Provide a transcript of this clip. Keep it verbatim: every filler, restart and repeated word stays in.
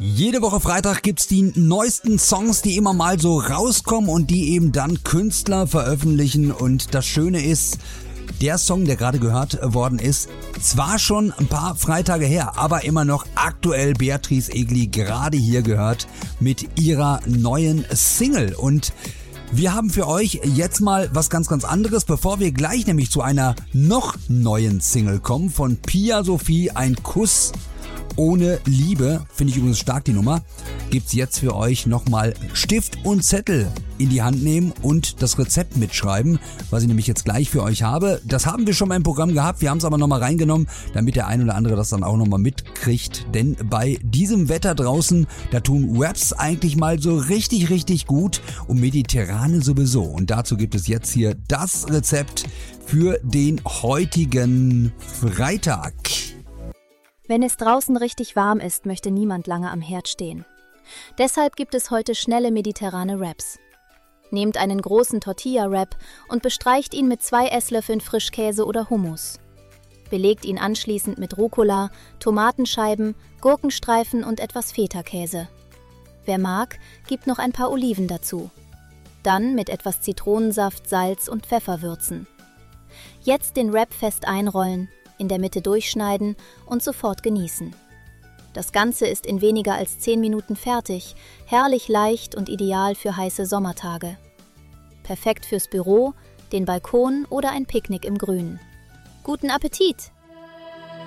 Jede Woche Freitag gibt's die neuesten Songs, die immer mal so rauskommen und die eben dann Künstler veröffentlichen. Und das Schöne ist, der Song, der gerade gehört worden ist, zwar schon ein paar Freitage her, aber immer noch aktuell. Beatrice Egli gerade hier gehört mit ihrer neuen Single. Und wir haben für euch jetzt mal was ganz, ganz anderes, bevor wir gleich nämlich zu einer noch neuen Single kommen von Pia Sophie, Ein Kuss ohne Liebe, finde ich übrigens stark die Nummer, gibt's jetzt für euch nochmal Stift und Zettel in die Hand nehmen und das Rezept mitschreiben, was ich nämlich jetzt gleich für euch habe. Das haben wir schon mal im Programm gehabt, wir haben es aber nochmal reingenommen, damit der ein oder andere das dann auch nochmal mitkriegt, denn bei diesem Wetter draußen, da tun Wraps eigentlich mal so richtig, richtig gut und Mediterrane sowieso. Und dazu gibt es jetzt hier das Rezept für den heutigen Freitag. Wenn es draußen richtig warm ist, möchte niemand lange am Herd stehen. Deshalb gibt es heute schnelle mediterrane Wraps. Nehmt einen großen Tortilla-Wrap und bestreicht ihn mit zwei Esslöffeln Frischkäse oder Hummus. Belegt ihn anschließend mit Rucola, Tomatenscheiben, Gurkenstreifen und etwas Feta-Käse. Wer mag, gibt noch ein paar Oliven dazu. Dann mit etwas Zitronensaft, Salz und Pfeffer würzen. Jetzt den Wrap fest einrollen, in der Mitte durchschneiden und sofort genießen. Das Ganze ist in weniger als zehn Minuten fertig, herrlich leicht und ideal für heiße Sommertage. Perfekt fürs Büro, den Balkon oder ein Picknick im Grünen. Guten Appetit!